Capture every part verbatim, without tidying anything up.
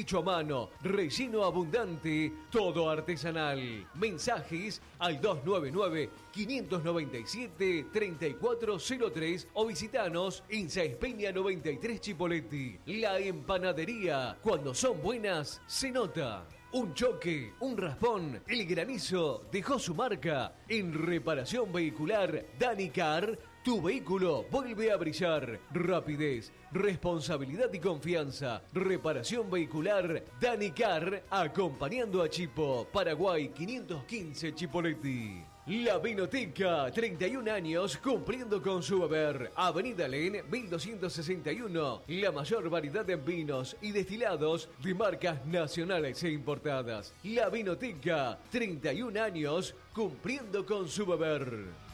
hecho a mano, relleno abundante, todo artesanal. Mensajes al dos nueve nueve, cinco nueve siete, tres cuatro cero tres o visitanos en Sáenz Peña noventa y tres Chipoleti. La empanadería, cuando son buenas, se nota. Un choque, un raspón, el granizo dejó su marca. En reparación vehicular Danicar, tu vehículo vuelve a brillar. Rapidez, responsabilidad y confianza. Reparación vehicular Danicar, acompañando a Chipo, Paraguay quinientos quince Chipoleti. La Vinoteca, treinta y un años cumpliendo con su beber. Avenida Len, mil doscientos sesenta y uno. La mayor variedad en vinos y destilados de marcas nacionales e importadas. La Vinoteca, treinta y un años cumpliendo con su beber.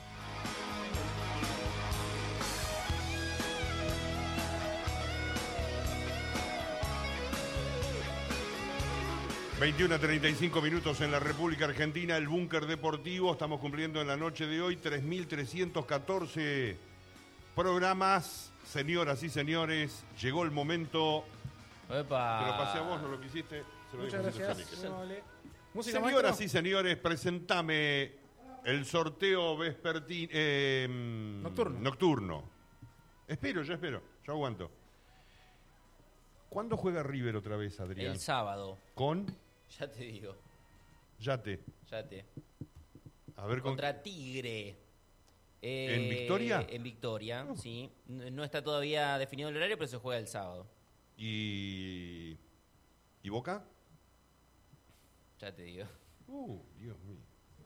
veintiuno a treinta y cinco minutos en la República Argentina, el Búnker Deportivo. Estamos cumpliendo en la noche de hoy tres mil trescientos catorce programas. Señoras y señores, llegó el momento. ¡Epa! Te lo pasé a vos, ¿no lo quisiste? Se lo Muchas dijo gracias. Susana. No, vale. Música, Señoras maestro. y señores, presentame el sorteo vespertino. Eh, Nocturno. Nocturno. Espero, yo espero. Yo aguanto. ¿Cuándo juega River otra vez, Adrián? El sábado. ¿Con? Ya te digo. Yate. Ya te. A ver, con... Contra Tigre. Eh, ¿En Victoria? En Victoria, uh. sí. No está todavía definido el horario, pero se juega el sábado. ¿Y. ¿Y Boca? Ya te digo. Uh, Dios mío.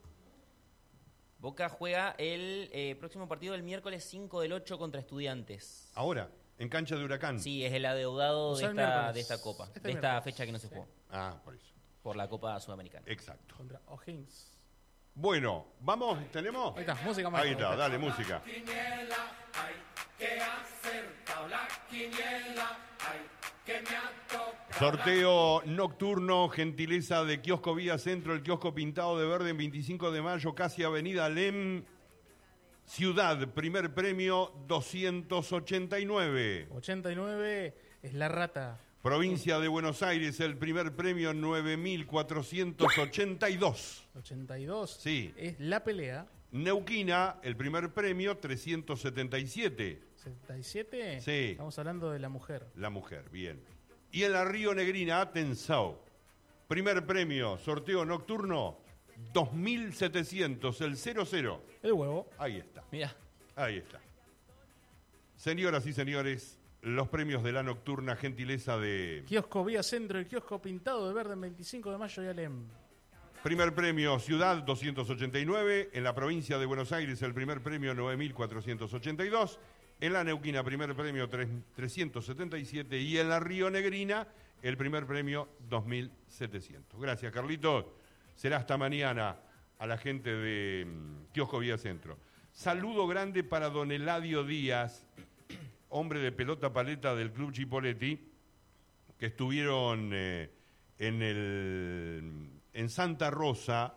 Boca juega el eh, próximo partido el miércoles cinco del ocho contra Estudiantes. Ahora, en cancha de Huracán. Sí, es el adeudado O sea, de, el esta, miércoles. de esta copa, Este de esta miércoles. fecha que no se jugó. Ah, por eso. Por la Copa Sudamericana. Exacto. Contra O'Higgins. Bueno, vamos, ¿tenemos? Ahí está, música Ahí maestro. está, dale, música. Quiniela, ay, que ha acertado la quiniela, ay, que me ha tocado. Sorteo nocturno, gentileza de Kiosco Vía Centro, el kiosco pintado de verde en veinticinco de mayo, casi Avenida Lem. Ciudad, primer premio doscientos ochenta y nueve. ochenta y nueve es la rata. Provincia de Buenos Aires, el primer premio nueve mil cuatrocientos ochenta y dos. ochenta y dos Sí. es la pelea. Neuquina, el primer premio trescientos setenta y siete. setenta y siete Sí. Estamos hablando de la mujer. La mujer, bien. Y en la Río Negrina, Tensao. Primer premio, sorteo nocturno, dos mil setecientos, el cero cero. El huevo. Ahí está, Mira, ahí está. Señoras y señores, los premios de la nocturna, gentileza de... Kiosco Vía Centro, el kiosco pintado de verde en veinticinco de mayo y Alem. Primer premio Ciudad doscientos ochenta y nueve, en la provincia de Buenos Aires el primer premio nueve mil cuatrocientos ochenta y dos, en la Neuquina primer premio trescientos setenta y siete y en la Río Negrina el primer premio dos mil setecientos. Gracias, Carlitos. Será hasta mañana a la gente de um, Kiosco Vía Centro. Saludo grande para don Eladio Díaz, hombre de pelota paleta del Club Chipoleti, que estuvieron eh, en el en Santa Rosa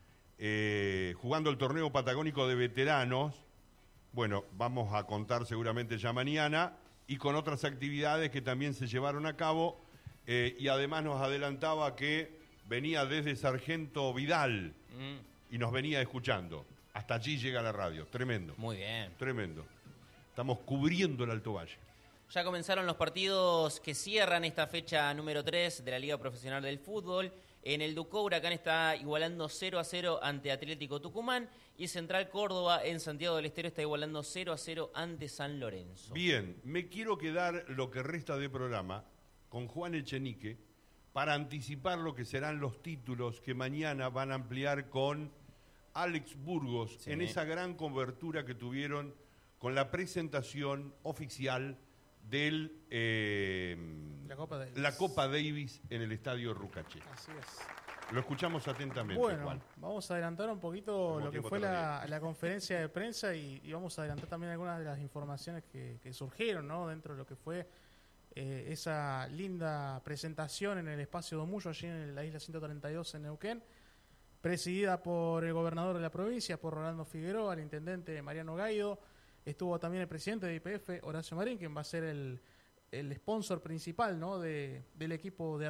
eh, jugando el torneo patagónico de veteranos. Bueno, vamos a contar seguramente ya mañana, y con otras actividades que también se llevaron a cabo, eh, y además nos adelantaba que venía desde Sargento Vidal mm, y nos venía escuchando. Hasta allí llega la radio. Tremendo. muy bien. Tremendo. Estamos cubriendo el Alto Valle. Ya comenzaron los partidos que cierran esta fecha número tres de la Liga Profesional del Fútbol. En el Ducó, Huracán está igualando cero a cero ante Atlético Tucumán, y Central Córdoba en Santiago del Estero está igualando cero a cero ante San Lorenzo. Bien, me quiero quedar lo que resta de programa con Juan Echenique para anticipar lo que serán los títulos que mañana van a ampliar con Alex Burgos, Sí. en esa gran cobertura que tuvieron con la presentación oficial del eh, La Copa Davis. la Copa Davis en el Estadio Rucaché. Así es. Lo escuchamos atentamente, Bueno, Juan. vamos a adelantar un poquito Tenemos lo que tiempo fue la, todavía. la conferencia de prensa, y, y vamos a adelantar también algunas de las informaciones que, que surgieron, ¿no?, dentro de lo que fue eh, esa linda presentación en el espacio Domullo, allí en la isla ciento treinta y dos en Neuquén, presidida por el gobernador de la provincia, por Rolando Figueroa, el intendente Mariano Gaido. Estuvo también el presidente de I P F, Horacio Marín, quien va a ser el, el sponsor principal, ¿no?, de, del equipo de